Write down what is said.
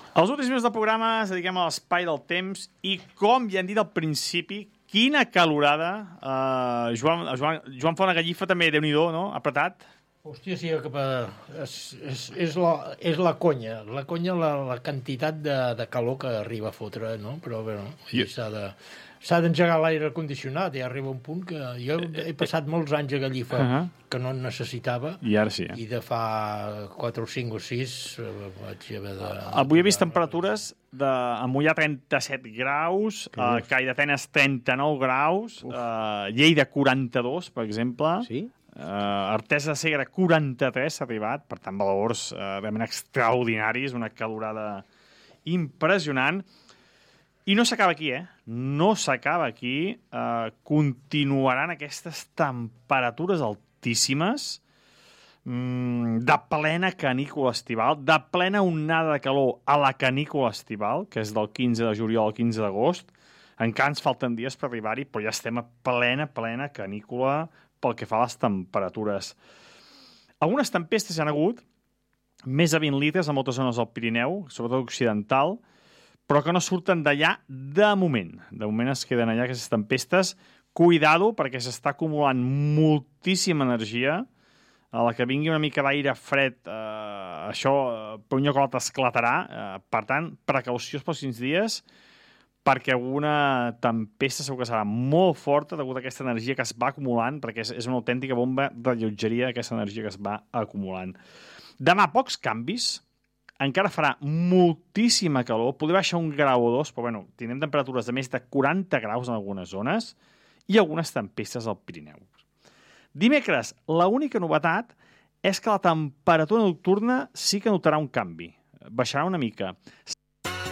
Els últims minuts del programa es dediquem a l'espai del temps i, com ja hem dit al principi, quina calorada. Joan Font, la gallifa també, Déu-n'hi-do, no? Apretat. Hòstia, sí, és la conya. La conya, la quantitat de calor que arriba a fotre, no? Però, bé, s'ha d'engegar l'aire condicionat. Ja arriba un punt que... Jo he passat molts anys a Gallifa que no en necessitava. I ara sí, I de fa 4 o 5 o 6 vaig haver de... Avui he vist temperatures a Mollà 37 graus, a Call d'Atenes 39 graus, Lleida 42, per exemple. Sí? Artesa de Segre 43 s'ha arribat, per tant valors realment extraordinaris, una calorada impressionant. I no s'acaba aquí, No s'acaba aquí. Continuaran aquestes temperatures altíssimes de plena canícula estival, de plena onada de calor a la canícula estival, que és del 15 de juliol al 15 d'agost. Encara ens falten dies per arribar-hi, però ja estem a plena canícula pel que fa a les temperatures. Algunes tempestes hi ha hagut, més de 20 litres a moltes zones del Pirineu, sobretot occidental, però que no surten d'allà de moment. De moment es queden allà aquestes tempestes. Cuidado, perquè s'està acumulant moltíssima energia. A la que vingui una mica d'aire fred, això per un lloc o l'altre esclatarà. Per tant, precaució els pròxims dies, perquè alguna tempesta segur que serà molt forta degut a aquesta energia que es va acumulant, perquè és una autèntica bomba de lleugeria aquesta energia que es va acumulant. Demà pocs canvis, encara farà moltíssima calor, podrà baixar 1 grau o 2, però bueno, tindrem temperatures de més de 40 graus en algunes zones i algunes tempestes al Pirineu. Dimecres, l'única novetat és que la temperatura nocturna sí que notarà un canvi, baixarà una mica.